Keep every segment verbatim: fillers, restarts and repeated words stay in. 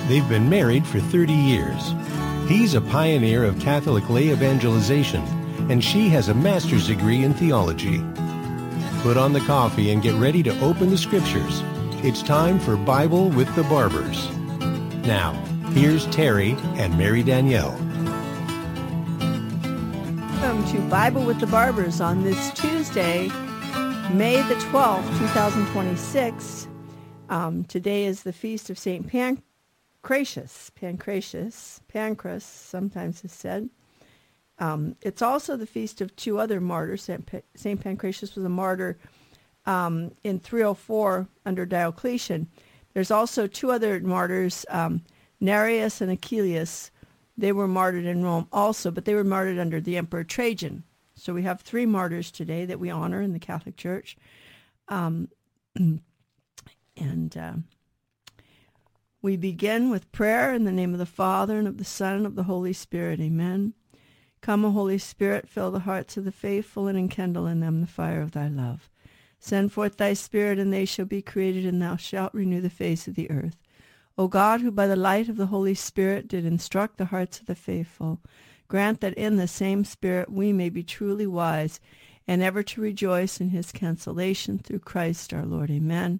They've been married for thirty years. He's a pioneer of Catholic lay evangelization, and she has a master's degree in theology. Put on the coffee and get ready to open the scriptures. It's time for Bible with the Barbers. Now, here's Terry and Mary Danielle. Welcome to Bible with the Barbers on this Tuesday, May the twelfth, twenty twenty-six. Um, today is the feast of Saint Pancratius. Pancratius. Pancras, sometimes is said. Um, it's also the feast of two other martyrs. Saint Pa- Saint Pancratius was a martyr um, in three oh four under Diocletian. There's also two other martyrs, um, Nereus and Achilles. They were martyred in Rome also, but they were martyred under the Emperor Trajan. So we have three martyrs today that we honor in the Catholic Church. Um, and uh, we begin with prayer in the name of the Father, and of the Son, and of the Holy Spirit. Amen. Come, O Holy Spirit, fill the hearts of the faithful, and enkindle in them the fire of thy love. Send forth thy Spirit, and they shall be created, and thou shalt renew the face of the earth. O God, who by the light of the Holy Spirit did instruct the hearts of the faithful, grant that in the same Spirit we may be truly wise, and ever to rejoice in his consolation through Christ our Lord. Amen.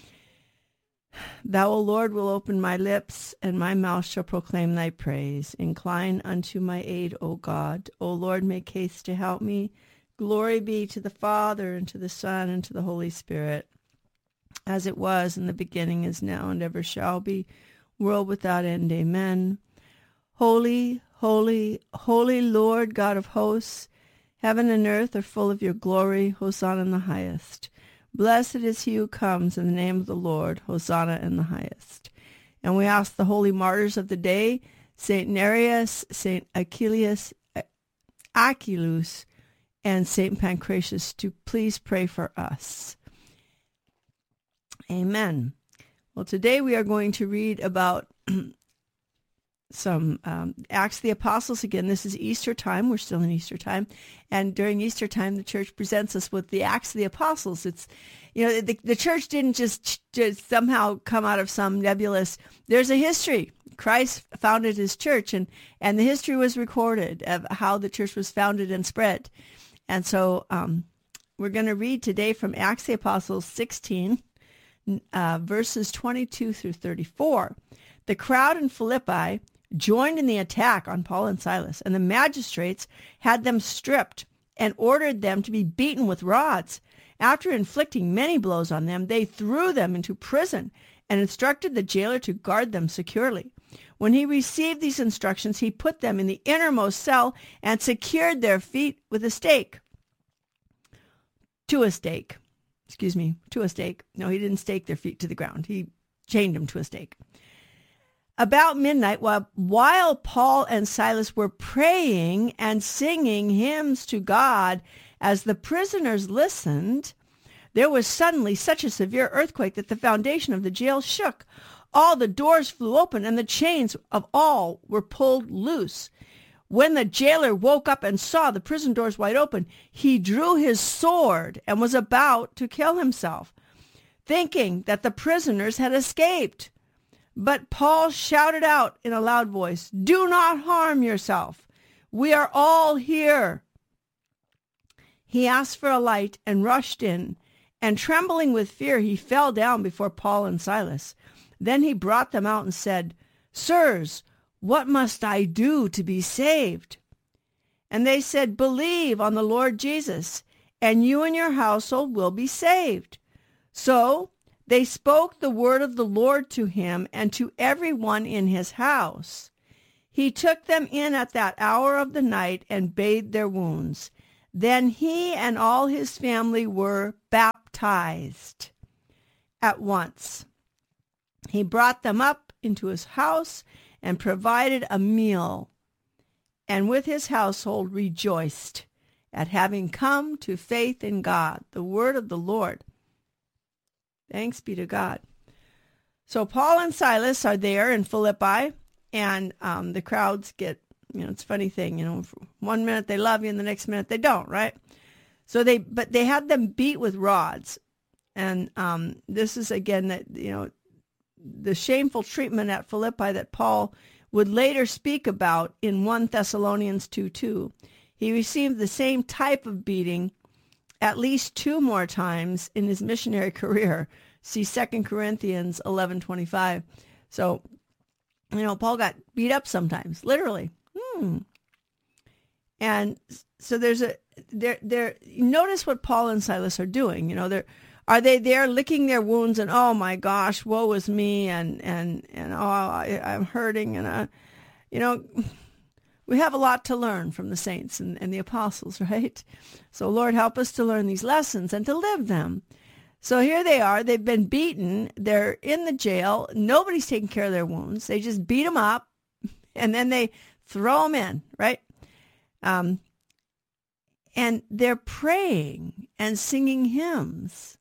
Thou, O Lord, will open my lips, and my mouth shall proclaim thy praise. Incline unto my aid, O God. O Lord, make haste to help me. Glory be to the Father, and to the Son, and to the Holy Spirit, as it was in the beginning, is now, and ever shall be, world without end. Amen. Holy, holy, holy Lord, God of hosts, heaven and earth are full of your glory. Hosanna in the highest. Blessed is he who comes in the name of the Lord. Hosanna in the highest. And we ask the holy martyrs of the day, Saint Nereus, Saint Achilles, Achilles, and Saint Pancratius, to please pray for us. Amen. Well, today we are going to read about some um, Acts of the Apostles. Again, this is Easter time. We're still in Easter time. And during Easter time, the church presents us with the Acts of the Apostles. It's, you know, the, the church didn't just, just somehow come out of some nebulous, there's a history. Christ founded his church, and, and the history was recorded of how the church was founded and spread. And so um, we're going to read today from Acts of the Apostles sixteen, uh, verses twenty-two through thirty-four. The crowd in Philippi joined in the attack on Paul and Silas, and the magistrates had them stripped and ordered them to be beaten with rods. After inflicting many blows on them, they threw them into prison and instructed the jailer to guard them securely. When he received these instructions, he put them in the innermost cell and secured their feet with a stake. To a stake. Excuse me, to a stake. No, he didn't stake their feet to the ground. He chained them to a stake. About midnight, while, while Paul and Silas were praying and singing hymns to God, as the prisoners listened, there was suddenly such a severe earthquake that the foundation of the jail shook. All the doors flew open, and the chains of all were pulled loose. When the jailer woke up and saw the prison doors wide open, he drew his sword and was about to kill himself, thinking that the prisoners had escaped. But Paul shouted out in a loud voice, "Do not harm yourself. We are all here." He asked for a light and rushed in, and trembling with fear, he fell down before Paul and Silas. Then he brought them out and said, "Sirs, what must I do to be saved?" And they said, "Believe on the Lord Jesus, and you and your household will be saved." So they spoke the word of the Lord to him and to everyone in his house. He took them in at that hour of the night and bathed their wounds. Then he and all his family were baptized at once. He brought them up into his house and provided a meal, and with his household rejoiced at having come to faith in God. The word of the Lord. Thanks be to God. So Paul and Silas are there in Philippi, and um, the crowds get, you know, it's a funny thing, you know, one minute they love you and the next minute they don't, right? So they, but they had them beat with rods. And um, this is, again, that, you know, the shameful treatment at Philippi that Paul would later speak about in First Thessalonians two two. He received the same type of beating at least two more times in his missionary career. See Second Corinthians eleven twenty-five. So, you know, Paul got beat up sometimes, literally. Hmm. And so there's a, there, there, notice what Paul and Silas are doing. You know, they're, are they there licking their wounds and, oh my gosh, woe is me, and, and, and, oh, I, I'm hurting, and, uh, you know, we have a lot to learn from the saints and, and the apostles, right? So Lord, help us to learn these lessons and to live them. So here they are. They've been beaten. They're in the jail. Nobody's taking care of their wounds. They just beat them up, and then they throw them in, right? Um, and they're praying and singing hymns.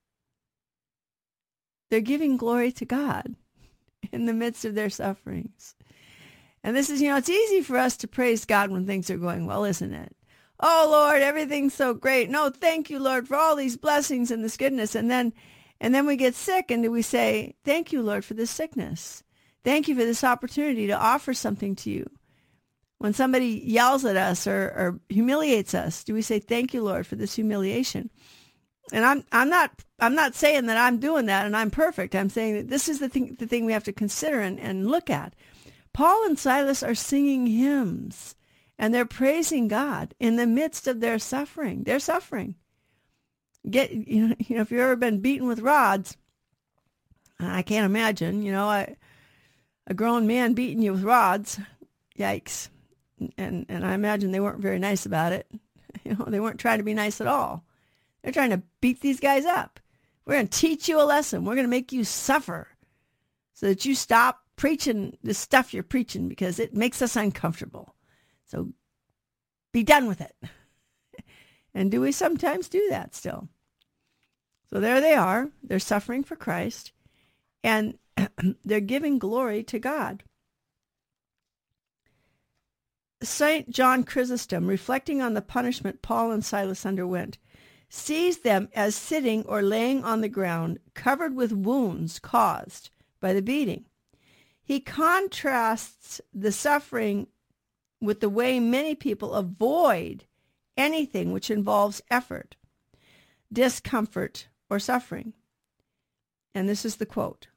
They're giving glory to God in the midst of their sufferings. And this is, you know, it's easy for us to praise God when things are going well, isn't it? Oh, Lord, everything's so great. No, thank you, Lord, for all these blessings and this goodness. And then, and then we get sick, and we say, thank you, Lord, for this sickness. Thank you for this opportunity to offer something to you. When somebody yells at us or, or humiliates us, do we say, thank you, Lord, for this humiliation? And I'm I'm not I'm not saying that I'm doing that and I'm perfect. I'm saying that this is the thing the thing we have to consider and, and look at. Paul and Silas are singing hymns, and they're praising God in the midst of their suffering. They're suffering. Get you know, you know if you've ever been beaten with rods, I can't imagine, you know, I, a grown man beating you with rods. Yikes. And and I imagine they weren't very nice about it. You know, they weren't trying to be nice at all. They're trying to beat these guys up. We're going to teach you a lesson. We're going to make you suffer so that you stop preaching the stuff you're preaching because it makes us uncomfortable. So be done with it. And do we sometimes do that still? So there they are. They're suffering for Christ, and they're giving glory to God. Saint John Chrysostom, reflecting on the punishment Paul and Silas underwent, sees them as sitting or laying on the ground, covered with wounds caused by the beating. He contrasts the suffering with the way many people avoid anything which involves effort, discomfort, or suffering. And this is the quote: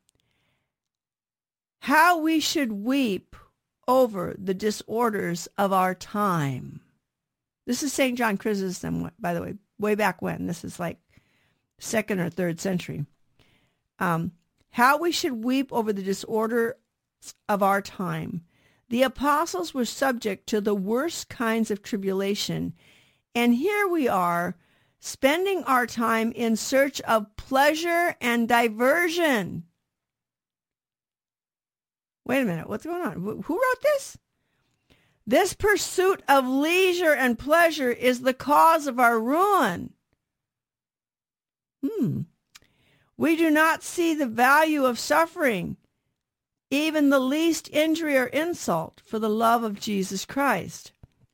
"How we should weep over the disorders of our time." This is Saint John Chrysostom, by the way, way back when. This is like second or third century. Um, how we should weep over the disorders of our time. The apostles were subject to the worst kinds of tribulation, and here we are spending our time in search of pleasure and diversion. Wait a minute, what's going on? Who wrote this? This pursuit of leisure and pleasure is the cause of our ruin. Hmm. We do not see the value of suffering, even the least injury or insult, for the love of Jesus Christ.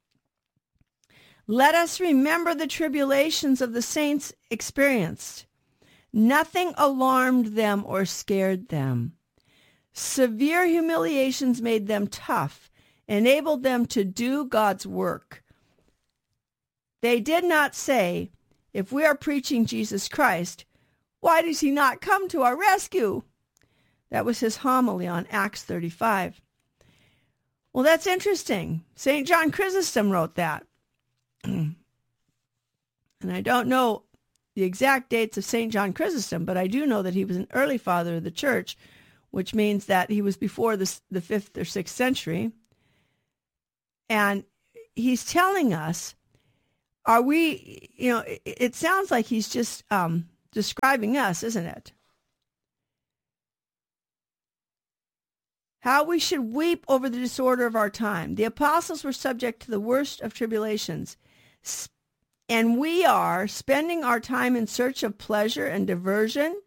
Let us remember the tribulations of the saints experienced. Nothing alarmed them or scared them. Severe humiliations made them tough, enabled them to do God's work. They did not say, if we are preaching Jesus Christ, why does he not come to our rescue? That was his homily on Acts thirty-five. Well, that's interesting. Saint John Chrysostom wrote that. And I don't know the exact dates of Saint John Chrysostom, but I do know that he was an early father of the church, which means that he was before the, the fifth or sixth century. And he's telling us, are we, you know, it, it sounds like he's just um, describing us, isn't it? How we should weep over the disorder of our time. The apostles were subject to the worst of tribulations, and we are spending our time in search of pleasure and diversion.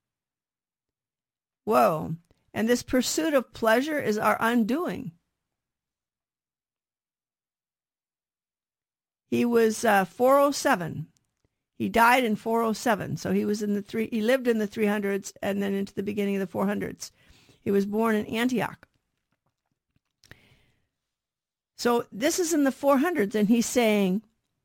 Whoa. And this pursuit of pleasure is our undoing. He was uh, four oh seven. He died in four oh seven. So he was in the three. He lived in the three hundreds and then into the beginning of the four hundreds. He was born in Antioch. So this is in the four hundreds, and he's saying,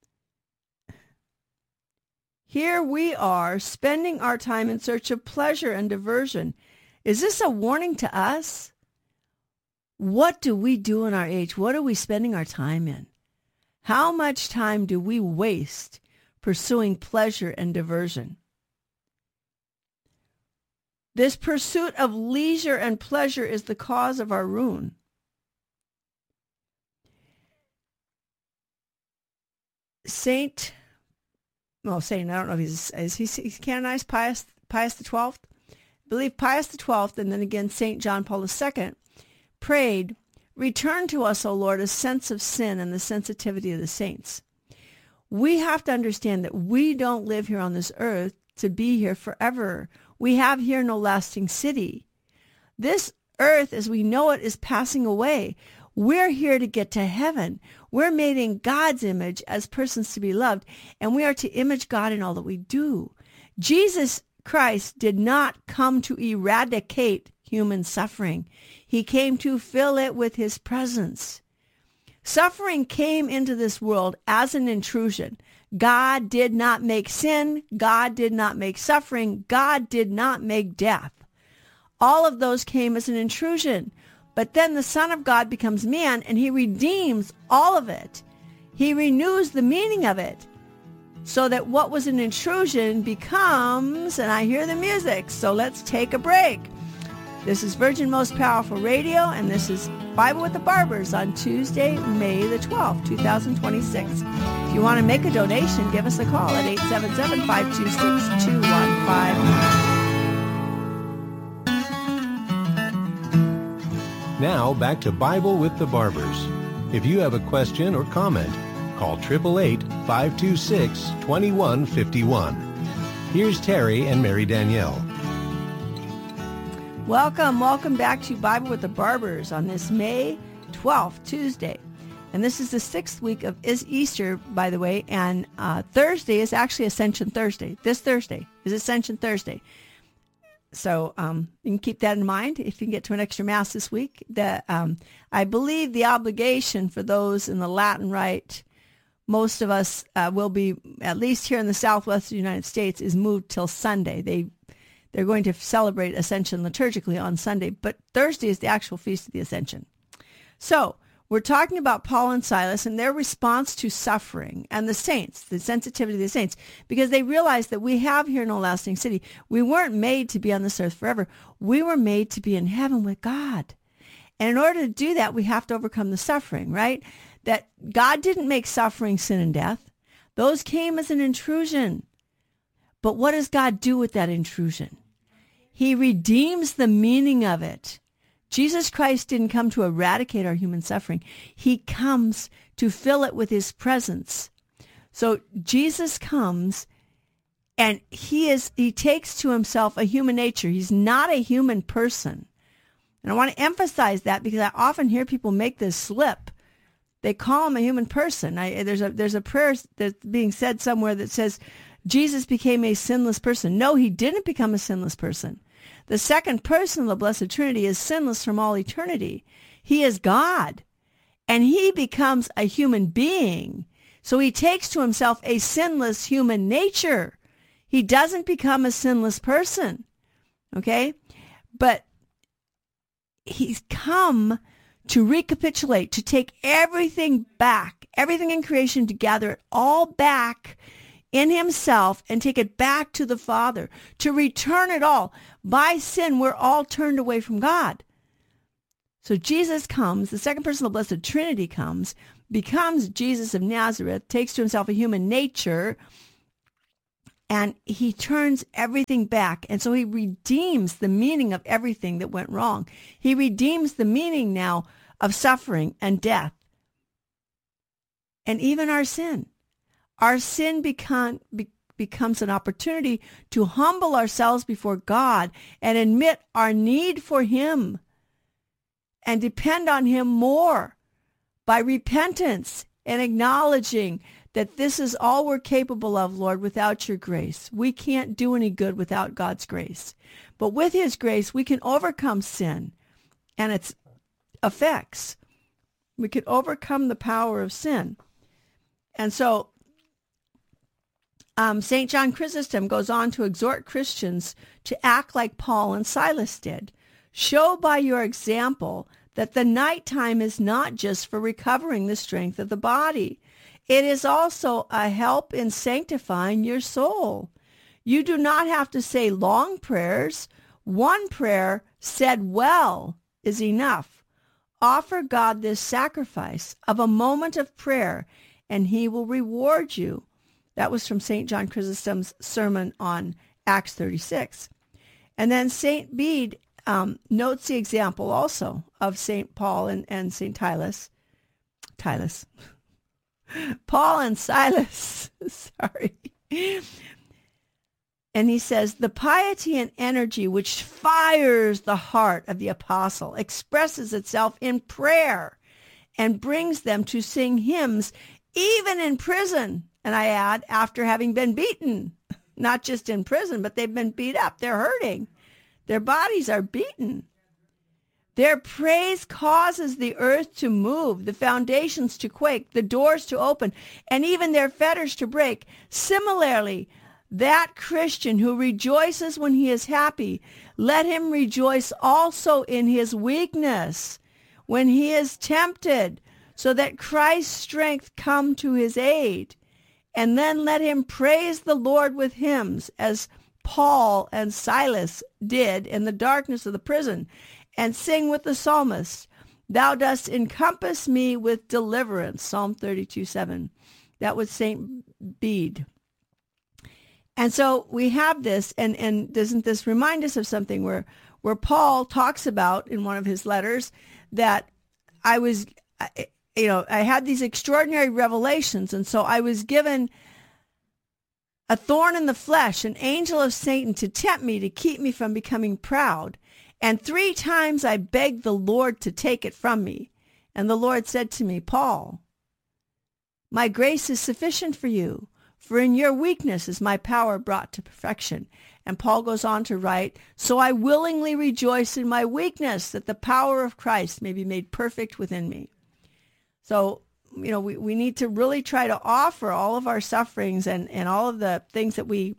here we are spending our time in search of pleasure and diversion. Is this a warning to us? What do we do in our age? What are we spending our time in? How much time do we waste pursuing pleasure and diversion? This pursuit of leisure and pleasure is the cause of our ruin. Saint, well, Saint, I don't know if he's, is he he's canonized Pius, Pius the twelfth? I believe Pius the twelfth, and then again Saint John Paul the second, prayed, return to us, O Lord, a sense of sin and the sensitivity of the saints. We have to understand that we don't live here on this earth to be here forever. We have here no lasting city. This earth as we know it is passing away. We're here to get to heaven. We're made in God's image as persons to be loved, and we are to image God in all that we do. Jesus Christ did not come to eradicate human suffering. He came to fill it with his presence. Suffering came into this world as an intrusion. God did not make sin. God did not make suffering. God did not make death. All of those came as an intrusion. But then the Son of God becomes man, and he redeems all of it. He renews the meaning of it so that what was an intrusion becomes, and I hear the music, so let's take a break. This is Virgin Most Powerful Radio, and this is Bible with the Barbers on Tuesday, May the twelfth, twenty twenty-six. If you want to make a donation, give us a call at eight seven seven, five two six, two one five nine. Now, back to Bible with the Barbers. If you have a question or comment, call eight eight eight, five two six, two one five one. Here's Terry and Mary Danielle. Welcome, welcome back to Bible with the Barbers on this May twelfth, Tuesday. And this is the sixth week of is Easter, by the way, and uh, Thursday is actually Ascension Thursday. This Thursday is Ascension Thursday. So um, you can keep that in mind if you can get to an extra Mass this week. That um, I believe the obligation for those in the Latin Rite, most of us uh, will be, at least here in the Southwest of the United States, is moved till Sunday. They, they're going to celebrate Ascension liturgically on Sunday, but Thursday is the actual Feast of the Ascension. So we're talking about Paul and Silas and their response to suffering, and the saints, the sensitivity of the saints, because they realized that we have here no lasting city. We weren't made to be on this earth forever. We were made to be in heaven with God. And in order to do that, we have to overcome the suffering, right? That God didn't make suffering, sin, and death. Those came as an intrusion. But what does God do with that intrusion? He redeems the meaning of it. Jesus Christ didn't come to eradicate our human suffering. He comes to fill it with his presence. So Jesus comes and he is he takes to himself a human nature. He's not a human person. And I want to emphasize that because I often hear people make this slip. They call him a human person. I, there's a there's a prayer that's being said somewhere that says Jesus became a sinless person. No, he didn't become a sinless person. The second person of the Blessed Trinity is sinless from all eternity. He is God, and he becomes a human being. So he takes to himself a sinless human nature. He doesn't become a sinless person, okay? But he's come to recapitulate, to take everything back, everything in creation, to gather it all back in himself and take it back to the Father, to return it all. By sin, we're all turned away from God. So Jesus comes, the second person of the Blessed Trinity comes, becomes Jesus of Nazareth, takes to himself a human nature, and he turns everything back. And so he redeems the meaning of everything that went wrong. He redeems the meaning now of suffering and death, and even our sin. Our sin become, be, becomes an opportunity to humble ourselves before God and admit our need for him and depend on him more by repentance and acknowledging that this is all we're capable of, Lord, without your grace. We can't do any good without God's grace. But with his grace, we can overcome sin and its effects. We can overcome the power of sin. And so um, Saint John Chrysostom goes on to exhort Christians to act like Paul and Silas did. Show by your example that the nighttime is not just for recovering the strength of the body. It is also a help in sanctifying your soul. You do not have to say long prayers. One prayer said well is enough. Offer God this sacrifice of a moment of prayer, and he will reward you. That was from Saint John Chrysostom's sermon on Acts thirty-six. And then Saint Bede um, notes the example also of Saint Paul and, and Saint Titus. Titus. Paul and Silas. Sorry. And he says, the piety and energy which fires the heart of the apostle expresses itself in prayer and brings them to sing hymns even in prison. And I add, after having been beaten, not just in prison, but they've been beat up. They're hurting. Their bodies are beaten. Their praise causes the earth to move, the foundations to quake, the doors to open, and even their fetters to break. Similarly, that Christian who rejoices when he is happy, let him rejoice also in his weakness, when he is tempted, so that Christ's strength come to his aid. And then let him praise the Lord with hymns, as Paul and Silas did in the darkness of the prison, and sing with the psalmist, thou dost encompass me with deliverance, Psalm thirty-two seven. That was Saint Bede. And so we have this, and, and doesn't this remind us of something where, where Paul talks about in one of his letters that I was, you know, I had these extraordinary revelations, and so I was given a thorn in the flesh, an angel of Satan to tempt me, to keep me from becoming proud. And three times I begged the Lord to take it from me. And the Lord said to me, Paul, my grace is sufficient for you, for in your weakness is my power brought to perfection. And Paul goes on to write, so I willingly rejoice in my weakness, that the power of Christ may be made perfect within me. So, you know, we, we need to really try to offer all of our sufferings and, and all of the things that we,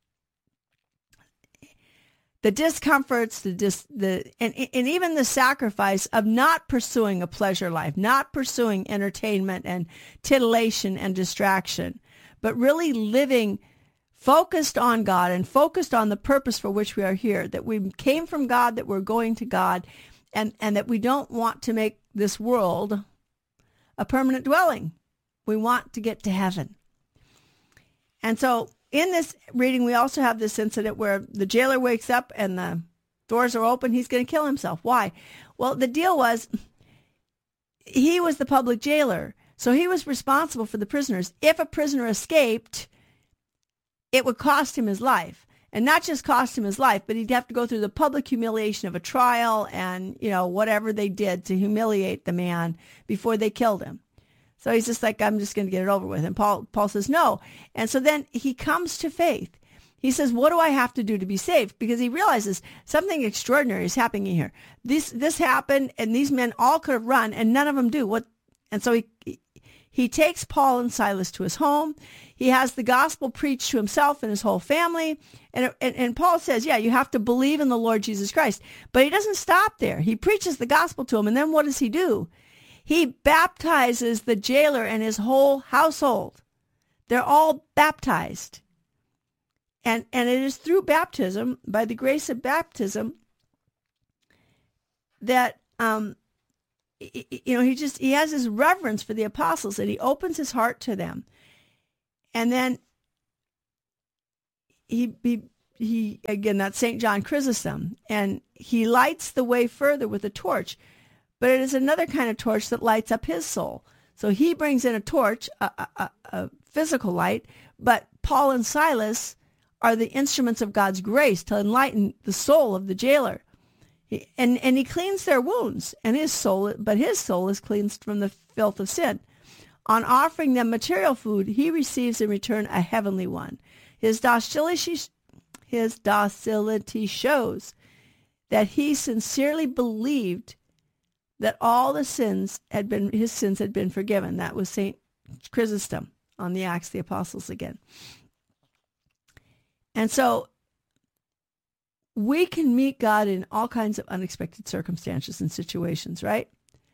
the discomforts, the dis, the and, and even the sacrifice of not pursuing a pleasure life, not pursuing entertainment and titillation and distraction, but really living focused on God and focused on the purpose for which we are here, that we came from God, that we're going to God, and, and that we don't want to make this world a permanent dwelling. We want to get to heaven. And so in this reading, we also have this incident where the jailer wakes up and the doors are open. He's going to kill himself. Why? Well, the deal was he was the public jailer, so he was responsible for the prisoners. If a prisoner escaped, it would cost him his life. And not just cost him his life, but he'd have to go through the public humiliation of a trial and, you know, whatever they did to humiliate the man before they killed him. So he's just like, I'm just going to get it over with. And Paul, Paul says, no. And so then he comes to faith. He says, what do I have to do to be saved? Because he realizes something extraordinary is happening here. This, this happened, and these men all could have run, and none of them do. What? And so he, he takes Paul and Silas to his home. He has the gospel preached to himself and his whole family. And, and, and Paul says, yeah, you have to believe in the Lord Jesus Christ. But he doesn't stop there. He preaches the gospel to him. And then what does he do? He baptizes the jailer and his whole household. They're all baptized. And, and it is through baptism, by the grace of baptism, that, um, you know, he just, he has this reverence for the apostles, and he opens his heart to them. And then he, he, he again, that's Saint John Chrysostom, and he lights the way further with a torch, but it is another kind of torch that lights up his soul. So he brings in a torch, a, a, a physical light, but Paul and Silas are the instruments of God's grace to enlighten the soul of the jailer. He, and, and he cleans their wounds, and his soul, but his soul is cleansed from the filth of sin. On offering them material food, he receives in return a heavenly one. His docility, his docility shows that he sincerely believed that all the sins had been, his sins had been forgiven. That was Saint Chrysostom on the Acts of the Apostles again. And so we can meet God in all kinds of unexpected circumstances and situations, right?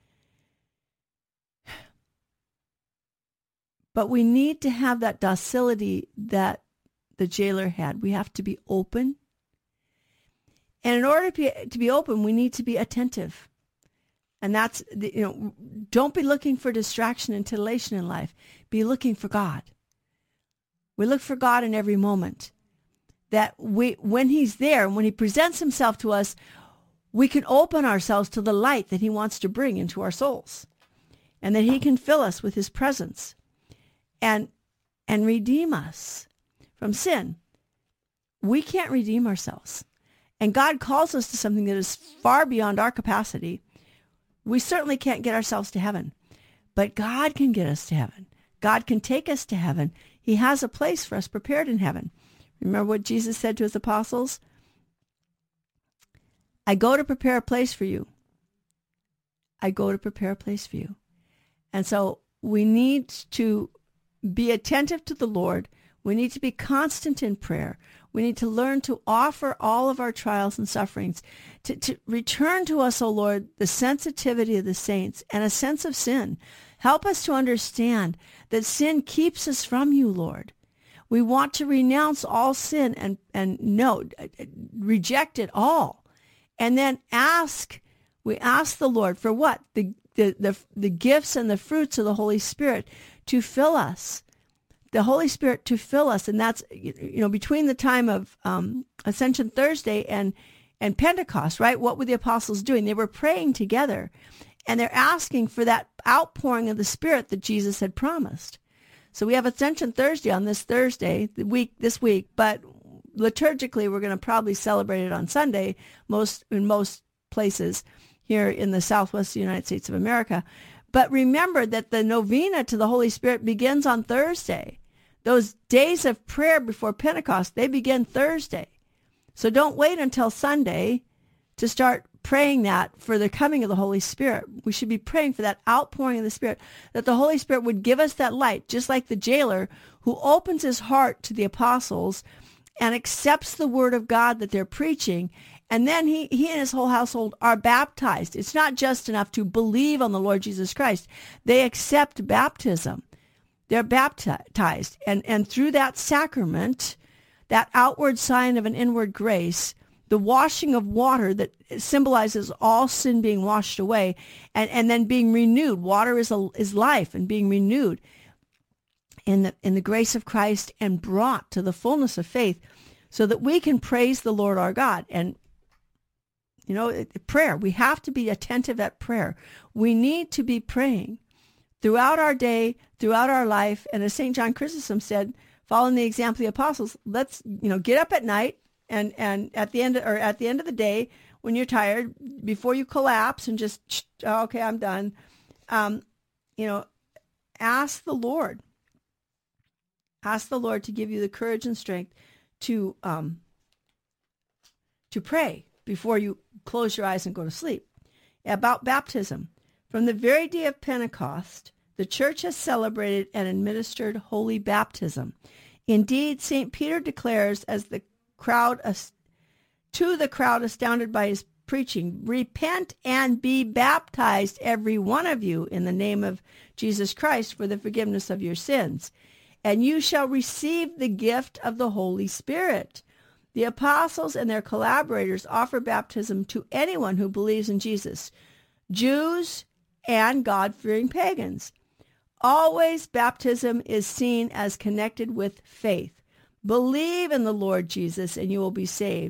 But we need to have that docility that the jailer had. We have to be open. And in order to be, to be open, we need to be attentive. And that's, the, you know, don't be looking for distraction and titillation in life. Be looking for God. We look for God in every moment. That we, when he's there, when he presents himself to us, we can open ourselves to the light that he wants to bring into our souls. And that he can fill us with his presence and, and redeem us from sin. We can't redeem ourselves. And God calls us to something that is far beyond our capacity. We certainly can't get ourselves to heaven, but God can get us to heaven. God can take us to heaven. He has a place for us prepared in heaven. Remember what Jesus said to his apostles? I go to prepare a place for you. I go to prepare a place for you. And so we need to be attentive to the Lord. We need to be constant in prayer. We need to learn to offer all of our trials and sufferings, to, to return to us, O Lord, the sensitivity of the saints and a sense of sin. Help us to understand that sin keeps us from you, Lord. We want to renounce all sin and, and no, reject it all. And then ask, we ask the Lord for what? The, the, the, the gifts and the fruits of the Holy Spirit to fill us. The Holy Spirit to fill us. And that's, you know, between the time of um, Ascension Thursday and, and Pentecost, right? What were the apostles doing? They were praying together. And they're asking for that outpouring of the Spirit that Jesus had promised. So we have Ascension Thursday on this Thursday, the week this week, but liturgically we're going to probably celebrate it on Sunday, most in most places here in the Southwest United States of America. But remember that the novena to the Holy Spirit begins on Thursday. Those days of prayer before Pentecost, they begin Thursday. So don't wait until Sunday to start praying that for the coming of the Holy Spirit. We should be praying for that outpouring of the Spirit, that the Holy Spirit would give us that light, just like the jailer who opens his heart to the apostles and accepts the word of God that they're preaching. And then he, he and his whole household are baptized. It's not just enough to believe on the Lord Jesus Christ. They accept baptism. They're baptized. And, and through that sacrament, that outward sign of an inward grace, the washing of water that symbolizes all sin being washed away and, and then being renewed. Water is a, is life and being renewed in the, in the grace of Christ and brought to the fullness of faith so that we can praise the Lord our God. And, you know, prayer, we have to be attentive at prayer. We need to be praying throughout our day, throughout our life. And as Saint John Chrysostom said, following the example of the apostles, let's, you know, get up at night and, and at the end of, or at the end of the day, when you're tired, before you collapse and just, oh, okay, I'm done, um, you know, ask the Lord. Ask the Lord to give you the courage and strength to um, to pray before you close your eyes and go to sleep. About baptism. From the very day of Pentecost, the Church has celebrated and administered holy baptism. Indeed, Saint Peter declares as the crowd to the crowd astounded by his preaching, repent and be baptized, every one of you, in the name of Jesus Christ for the forgiveness of your sins, and you shall receive the gift of the Holy Spirit. The apostles and their collaborators offer baptism to anyone who believes in Jesus, Jews and God-fearing pagans. Always baptism is seen as connected with faith. Believe in the Lord Jesus and you will be saved.